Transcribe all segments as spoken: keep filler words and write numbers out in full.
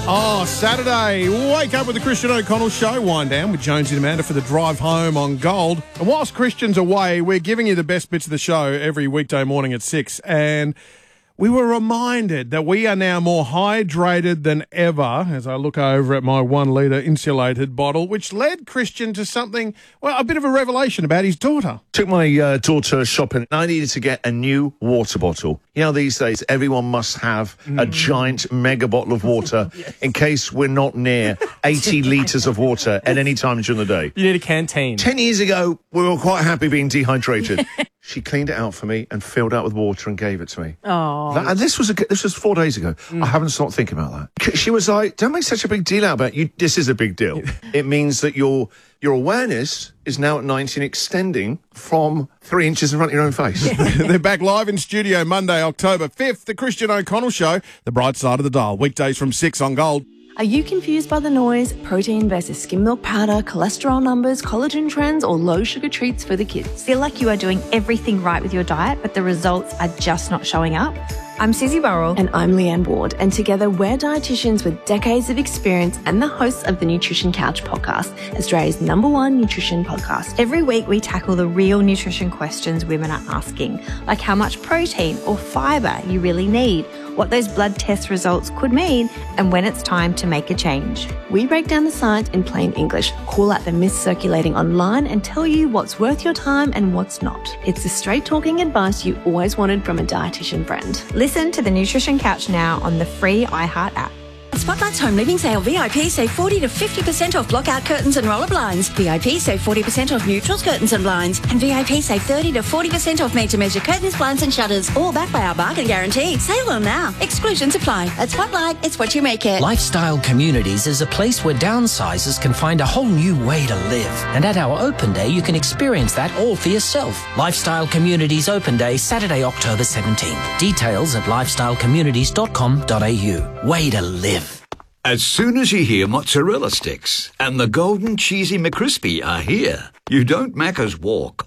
Oh, Saturday. Wake up with the Christian O'Connell Show. Wind down with Jonesy and Amanda for the drive home on Gold. And whilst Christian's away, we're giving you the best bits of the show every weekday morning at six. And we were reminded that we are now more hydrated than ever as I look over at my one litre insulated bottle, which led Christian to something, well, a bit of a revelation about his daughter. Took my uh, daughter shopping. I needed to get a new water bottle. You know, these days, everyone must have mm. a giant mega bottle of water yes. in case we're not near eighty litres of water at any time during the day. You need a canteen. Ten years ago, we were quite happy being dehydrated. She cleaned it out for me and filled out with water and gave it to me. Oh. That, and this was a, this was four days ago. Mm. I haven't stopped thinking about that. She was like, "Don't make such a big deal out about it. You. This is a big deal. It means that your your awareness is now at nineteen extending from three inches in front of your own face." They're back live in studio Monday, October fifth. The Christian O'Connell Show, the bright side of the dial. Weekdays from six on Gold. Are you confused by the noise, protein versus skim milk powder, cholesterol numbers, collagen trends, or low sugar treats for the kids? Feel like you are doing everything right with your diet, but the results are just not showing up? I'm Susie Burrell. And I'm Leanne Ward. And together we're dietitians with decades of experience and the hosts of the Nutrition Couch podcast, Australia's number one nutrition podcast. Every week we tackle the real nutrition questions women are asking, like how much protein or fibre you really need, what those blood test results could mean, and when it's time to make a change. We break down the science in plain English, call out the myths circulating online, and tell you what's worth your time and what's not. It's the straight-talking advice you always wanted from a dietitian friend. Listen to the Nutrition Couch now on the free iHeart app. Spotlight's home living sale. V I P save forty to fifty percent off blockout curtains and roller blinds. V I P save forty percent off neutrals, curtains and blinds. And V I P save thirty to forty percent off made-to-measure curtains, blinds and shutters. All backed by our bargain guarantee. Sale on now. Exclusions apply. At Spotlight, it's what you make it. Lifestyle Communities is a place where downsizers can find a whole new way to live. And at our open day, you can experience that all for yourself. Lifestyle Communities Open Day, Saturday, October seventeenth. Details at lifestyle communities dot com dot a u. Way to live. As soon as you hear mozzarella sticks and the golden cheesy McCrispy are here, you don't Macca's walk,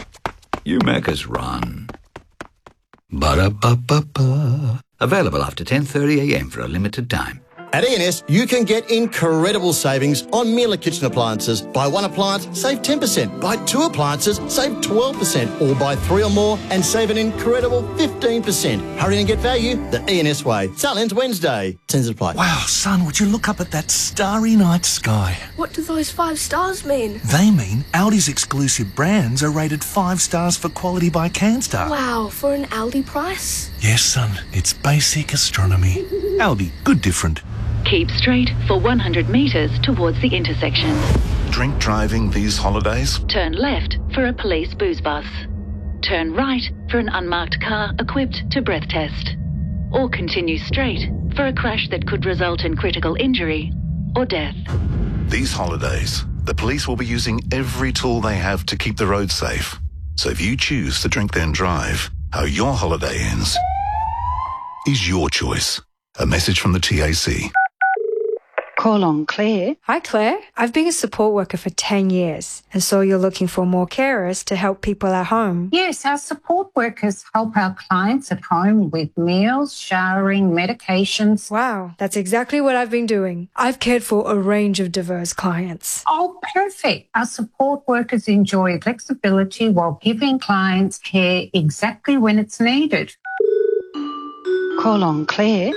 you Macca's run. Ba-da-ba-ba-ba. Available after ten thirty a m for a limited time. At E and S, you can get incredible savings on Miele kitchen appliances. Buy one appliance, save ten percent. Buy two appliances, save twelve percent. Or buy three or more and save an incredible fifteen percent. Hurry and get value the E and S way. Sale ends Wednesday. Terms apply. Wow, son, would you look up at that starry night sky? What do those five stars mean? They mean Aldi's exclusive brands are rated five stars for quality by CanStar. Wow, for an Aldi price? Yes, son, it's basic astronomy. Aldi, good different. Keep straight for one hundred metres towards the intersection. Drink driving these holidays? Turn left for a police booze bus. Turn right for an unmarked car equipped to breath test. Or continue straight for a crash that could result in critical injury or death. These holidays, the police will be using every tool they have to keep the road safe. So if you choose to drink then drive, how your holiday ends is your choice. A message from the T A C. Call on Claire. Hi, Claire. I've been a support worker for ten years, and so you're looking for more carers to help people at home. Yes, our support workers help our clients at home with meals, showering, medications. Wow, that's exactly what I've been doing. I've cared for a range of diverse clients. Oh, perfect. Our support workers enjoy flexibility while giving clients care exactly when it's needed. Call on Claire.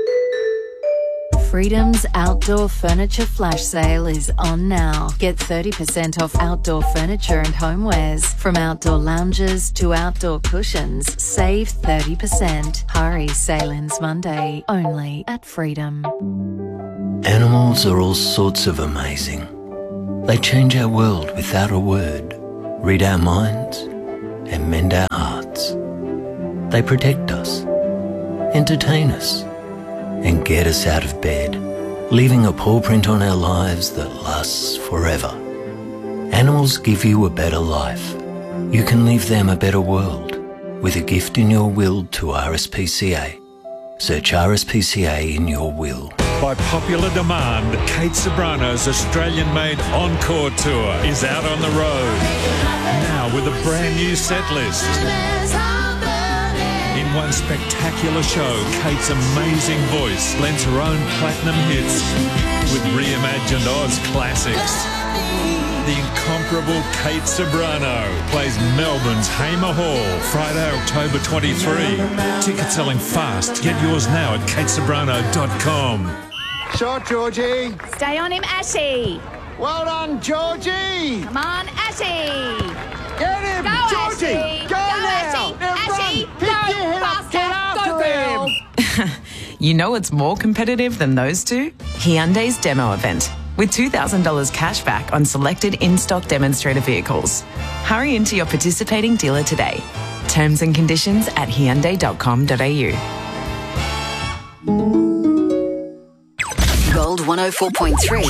Freedom's outdoor furniture flash sale is on now. Get thirty percent off outdoor furniture and homewares. From outdoor lounges to outdoor cushions, save thirty percent. Hurry, sale ends Monday, only at Freedom. Animals are all sorts of amazing. They change our world without a word, read our minds, and mend our hearts. They protect us, entertain us, and get us out of bed, leaving a paw print on our lives that lasts forever. Animals give you a better life. You can leave them a better world with a gift in your will to R S P C A. Search R S P C A in your will. By popular demand, Kate Sobrano's Australian-made Encore Tour is out on the road. Now with a brand new set list. In In one spectacular show, Kate's amazing voice blends her own platinum hits with reimagined Oz classics. The incomparable Kate Ceberano plays Melbourne's Hamer Hall, Friday, October twenty-third. Tickets selling fast. Get yours now at kate ceberano dot com. Shot, Georgie. Stay on him, Ashy. Well done, Georgie. Come on, Ashy. Get him, Go, Georgie. Ashy. Go, Go, now. Ashy. Now Ashy. run. Pick Go, your head up. faster. Get after Go, girl. him. You know it's more competitive than those two? Hyundai's demo event, with two thousand dollars cash back on selected in-stock demonstrator vehicles. Hurry into your participating dealer today. Terms and conditions at hyundai dot com dot a u. Gold one oh four point three.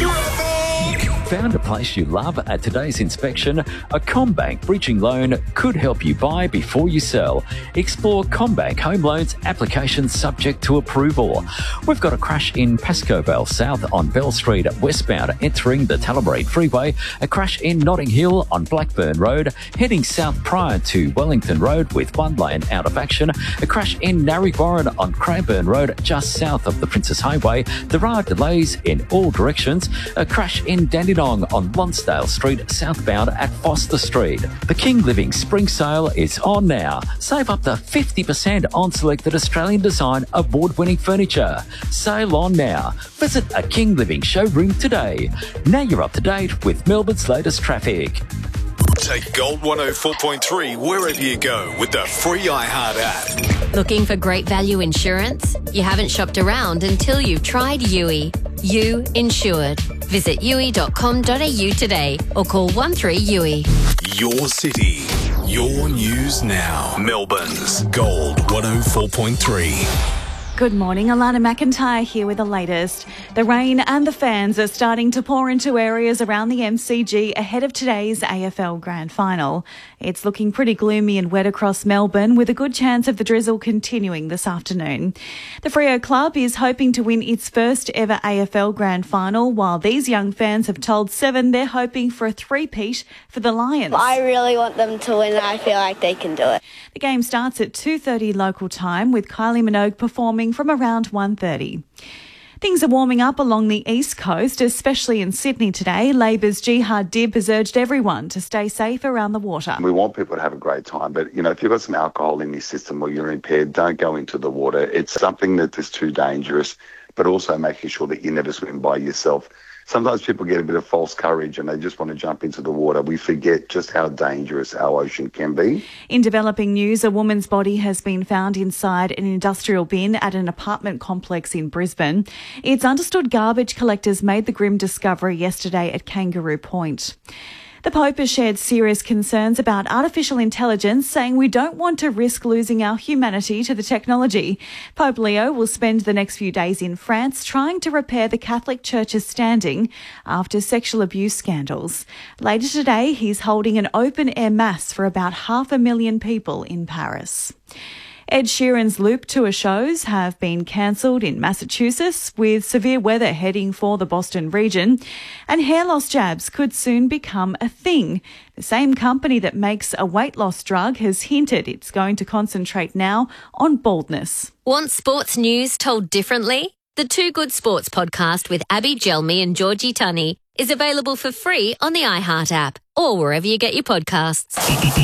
Found a place you love at today's inspection? A CommBank bridging loan could help you buy before you sell. Explore CommBank home loans applications subject to approval. We've got a crash in Pascoe Vale South on Bell Street westbound entering the Talabreed Freeway. A crash in Notting Hill on Blackburn Road heading south prior to Wellington Road with one lane out of action. A crash in Narre on Cranbourne Road just south of the Princess Highway. There are delays in all directions. A crash in Dandenong on Lonsdale Street southbound at Foster Street. The King Living Spring Sale is on now. Save up to fifty percent on selected Australian design award-winning furniture. Sale on now. Visit a King Living showroom today. Now you're up to date with Melbourne's latest traffic. Take Gold one oh four point three wherever you go with the free iHeart app. Looking for great value insurance? You haven't shopped around until you've tried U I. You Insured. Visit u i dot com dot a u today or call one three U I. Your city, your news now. Melbourne's Gold one oh four point three. Good morning, Alana McIntyre here with the latest. The rain and the fans are starting to pour into areas around the M C G ahead of today's A F L Grand Final. It's looking pretty gloomy and wet across Melbourne, with a good chance of the drizzle continuing this afternoon. The Freo Club is hoping to win its first ever A F L Grand Final, while these young fans have told Seven they're hoping for a three-peat for the Lions. I really want them to win and I feel like they can do it. The game starts at two thirty local time, with Kylie Minogue performing from around one thirty. Things are warming up along the east coast, especially in Sydney today. Labor's Jihad Dib has urged everyone to stay safe around the water. We want people to have a great time, but, you know, if you've got some alcohol in your system or you're impaired, don't go into the water. It's something that is too dangerous, but also making sure that you never swim by yourself. Sometimes people get a bit of false courage and they just want to jump into the water. We forget just how dangerous our ocean can be. In developing news, a woman's body has been found inside an industrial bin at an apartment complex in Brisbane. It's understood garbage collectors made the grim discovery yesterday at Kangaroo Point. The Pope has shared serious concerns about artificial intelligence, saying we don't want to risk losing our humanity to the technology. Pope Leo will spend the next few days in France trying to repair the Catholic Church's standing after sexual abuse scandals. Later today, he's holding an open-air mass for about half a million people in Paris. Ed Sheeran's Loop tour shows have been cancelled in Massachusetts, with severe weather heading for the Boston region, and hair loss jabs could soon become a thing. The same company that makes a weight loss drug has hinted it's going to concentrate now on baldness. Want sports news told differently? The Two Good Sports podcast with Abby Gelmi and Georgie Tunney is available for free on the iHeart app or wherever you get your podcasts.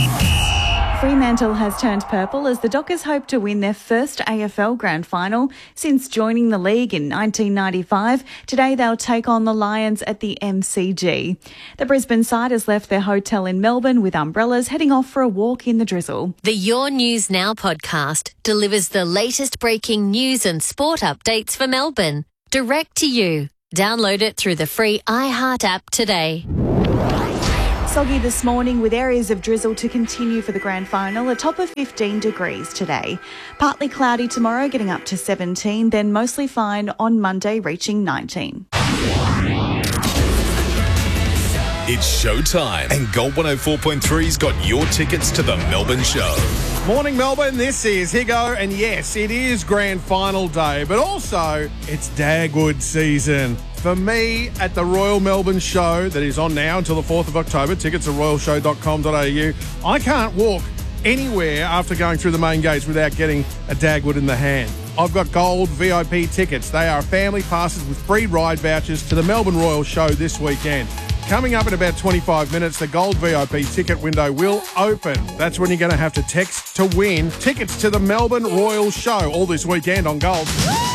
Fremantle has turned purple as the Dockers hope to win their first A F L Grand Final since joining the league in nineteen ninety-five. Today they'll take on the Lions at the M C G. The Brisbane side has left their hotel in Melbourne with umbrellas, heading off for a walk in the drizzle. The Your News Now podcast delivers the latest breaking news and sport updates for Melbourne, direct to you. Download it through the free iHeart app today. Soggy this morning, with areas of drizzle to continue for the grand final, a top of fifteen degrees today. Partly cloudy tomorrow, getting up to seventeen, then mostly fine on Monday, reaching nineteen. It's showtime, and Gold one oh four point three's got your tickets to the Melbourne show. Morning, Melbourne. This is Higo, and yes, it is grand final day, but also it's Dagwood season. For me, at the Royal Melbourne Show, that is on now until the fourth of October, tickets at royal show dot com dot a u, I can't walk anywhere after going through the main gates without getting a Dagwood in the hand. I've got gold V I P tickets. They are family passes with free ride vouchers to the Melbourne Royal Show this weekend. Coming up in about twenty-five minutes, the gold V I P ticket window will open. That's when you're going to have to text to win tickets to the Melbourne Royal Show all this weekend on Gold.